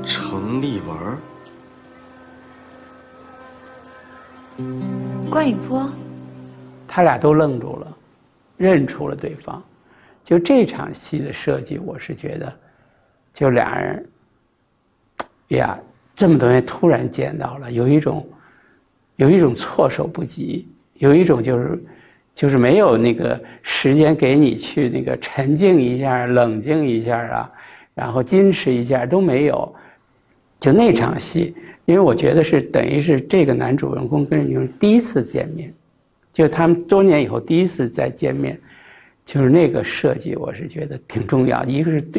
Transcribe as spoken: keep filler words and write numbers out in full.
程丽文，关雨波， 他俩都愣住了，认出了对方。就这场戏的设计，我是觉得，就俩人，呀，这么多年突然见到了，有一种，有一种措手不及，有一种就是，就是没有那个时间给你去那个沉静一下、冷静一下啊，然后矜持一下都没有。就那场戏，因为我觉得是等于是这个男主人公跟女主第一次见面，就他们多年以后第一次再见面。就是那个设计，我是觉得挺重要的。一个是对